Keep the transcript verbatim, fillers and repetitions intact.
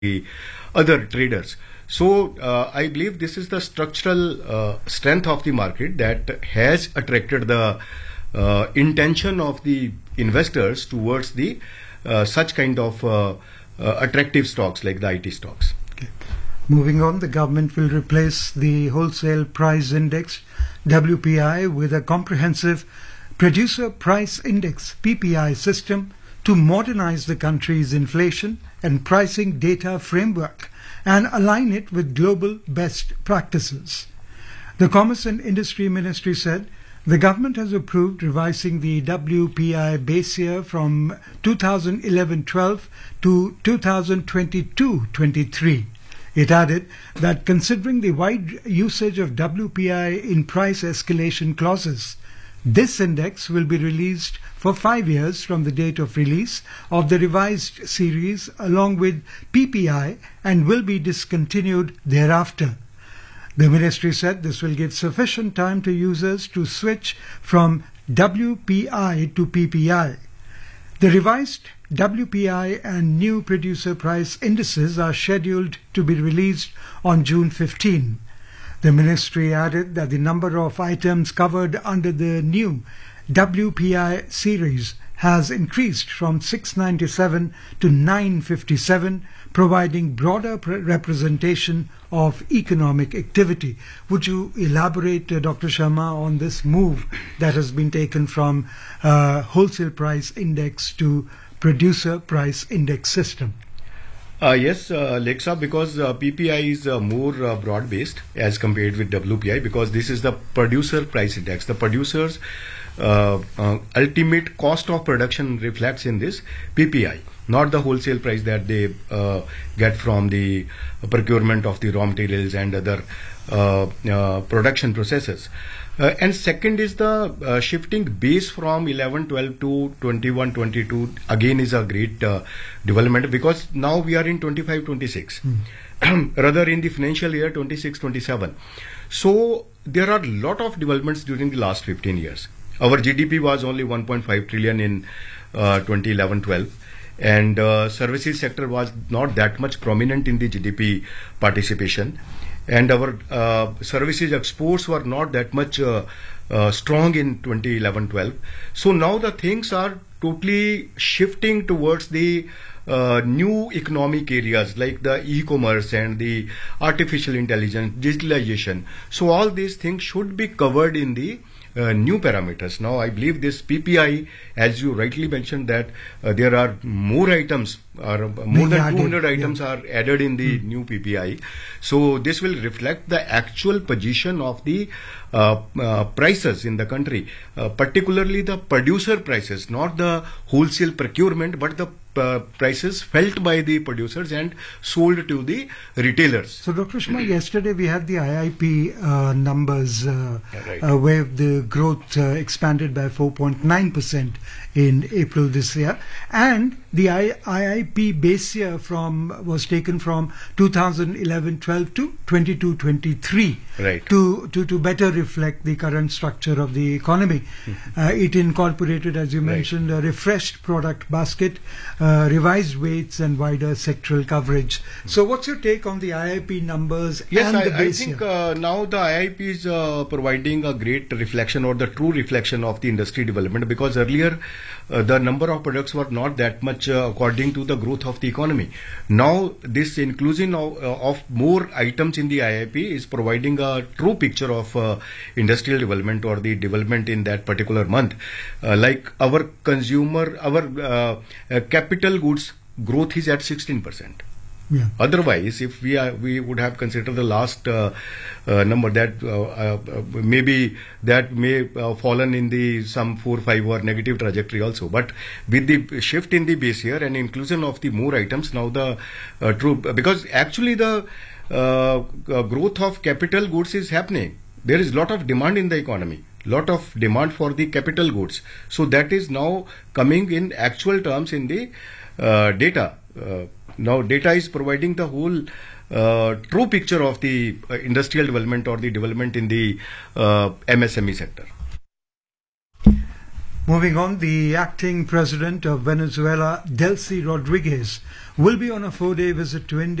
the other traders. So uh, I believe this is the structural uh, strength of the market that has attracted the uh, intention of the investors towards the uh, such kind of uh, uh, attractive stocks like the I T stocks. Okay. Moving on, the government will replace the wholesale price index W P I with a comprehensive producer price index P P I system to modernize the country's inflation and pricing data framework and align it with global best practices. The Commerce and Industry Ministry said the government has approved revising the W P I base year from two thousand eleven twelve to two thousand twenty-two twenty-three. It added that considering the wide usage of W P I in price escalation clauses, this index will be released for five years from the date of release of the revised series along with P P I and will be discontinued thereafter. The ministry said this will give sufficient time to users to switch from W P I to P P I. The revised W P I and new producer price indices are scheduled to be released on June fifteenth. The ministry added that the number of items covered under the new W P I series has increased from six hundred ninety-seven to nine hundred fifty-seven, providing broader representation of economic activity. Would you elaborate, uh, Doctor Sharma, on this move that has been taken from uh, wholesale price index to producer price index system? Uh, yes, uh, Lexa, because uh, P P I is uh, more uh, broad-based as compared with W P I, because this is the producer price index. The producers' uh, uh, ultimate cost of production reflects in this P P I, not the wholesale price that they uh, get from the procurement of the raw materials and other uh, uh, production processes. Uh, and second is the uh, shifting base from eleven twelve to twenty-one twenty-two again is a great uh, development, because now we are in twenty-five twenty-six, mm. rather in the financial year twenty-six twenty-seven. So there are a lot of developments during the last fifteen years. Our G D P was only one point five trillion in uh, twenty eleven twelve. And uh, services sector was not that much prominent in the G D P participation. And our uh, services exports were not that much uh, uh, strong in twenty eleven twelve. So now the things are totally shifting towards the uh, new economic areas like the e-commerce and the artificial intelligence, digitalization. So all these things should be covered in the Uh, new parameters. Now I believe this P P I, as you rightly mentioned, that uh, there are more items, or uh, more than two hundred items yeah. are added in the mm. new P P I. So this will reflect the actual position of the uh, uh, prices in the country, uh, particularly the producer prices, not the wholesale procurement, but the uh, prices felt by the producers and sold to the retailers. So Doctor Sharma, yesterday we had the I I P uh, numbers uh, yeah, right. uh, where the growth uh, expanded by four point nine percent in April this year, and the I I P base year from was taken from two thousand eleven twelve to twenty-two twenty-three, right. to, to to better reflect the current structure of the economy. Mm-hmm. uh, it incorporated, as you mentioned, right. a refreshed product basket, uh, revised weights, and wider sectoral coverage. Mm-hmm. So what's your take on the I I P numbers yes, and I, the base I think year? Uh, now the I I P is uh, providing a great reflection, or the true reflection of the industry development, because earlier uh, the number of products were not that much uh, according to the growth of the economy. Now this inclusion of, uh, of more items in the I I P is providing a true picture of uh, industrial development or the development in that particular month. Uh, like our consumer, our uh, uh, capital goods growth is at sixteen percent. Yeah. Otherwise, if we are, we would have considered the last uh, uh, number, that uh, uh, maybe that may uh, fallen in the some four five or negative trajectory also. But with the shift in the base year and inclusion of the more items, now the uh, true, because actually the uh, uh, growth of capital goods is happening. There is a lot of demand in the economy, lot of demand for the capital goods. So that is now coming in actual terms in the uh, data. Uh, Now data is providing the whole uh, true picture of the uh, industrial development or the development in the uh, M S M E sector. Moving on, the acting president of Venezuela, Delcy Rodriguez, will be on a four-day visit to India